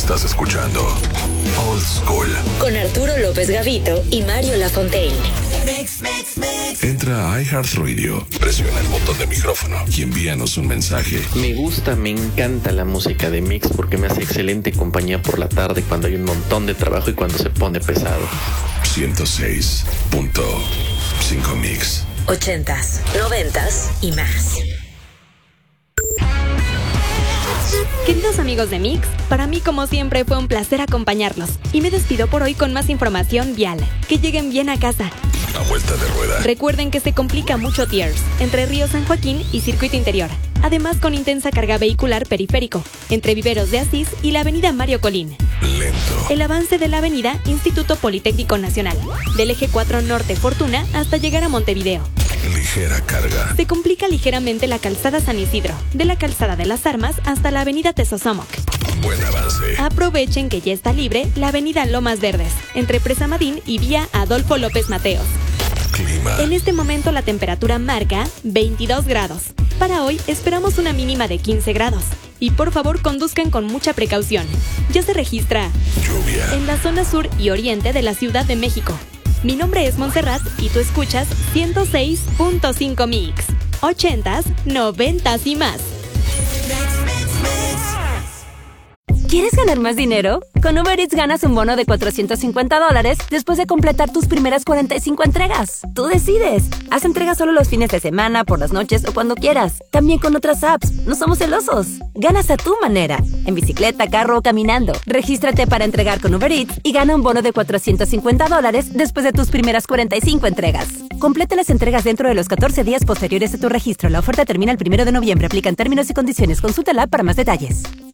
Estás escuchando Old School con Arturo López Gavito y Mario Lafontaine. Entra a iHeartRadio, presiona el botón de micrófono y envíanos un mensaje. Me encanta la música de Mix porque me hace excelente compañía por la tarde cuando hay un montón de trabajo y cuando se pone pesado. 106.5 Mix. 80s, 90s y más. Queridos amigos de Mix, para mí como siempre fue un placer acompañarlos y me despido por hoy con más información vial. Que lleguen bien a casa. A vuelta de rueda. Recuerden que se complica mucho Tiers, entre Río San Joaquín y Circuito Interior. Además con intensa carga vehicular periférico, entre Viveros de Asís y la avenida Mario Colín. Lento. El avance de la avenida Instituto Politécnico Nacional, del eje 4 Norte Fortuna hasta llegar a Montevideo. Ligera carga. Se complica ligeramente la calzada San Isidro, de la calzada de las Armas hasta la avenida Tesosomoc. Buen avance. Aprovechen que ya está libre la avenida Lomas Verdes, entre Presamadín y vía Adolfo López Mateos. Clima. En este momento la temperatura marca 22 grados. Para hoy esperamos una mínima de 15 grados. Y por favor conduzcan con mucha precaución. Ya se registra lluvia en la zona sur y oriente de la Ciudad de México. Mi nombre es Montserrat y tú escuchas 106.5 Mix. 80s, 90s y más. ¿Quieres ganar más dinero? Con Uber Eats ganas un bono de $450 después de completar tus primeras 45 entregas. Tú decides. Haz entregas solo los fines de semana, por las noches o cuando quieras. También con otras apps. No somos celosos. Ganas a tu manera. En bicicleta, carro o caminando. Regístrate para entregar con Uber Eats y gana un bono de $450 después de tus primeras 45 entregas. Completa las entregas dentro de los 14 días posteriores a tu registro. La oferta termina el 1 de noviembre. Aplican términos y condiciones. Consúltala para más detalles.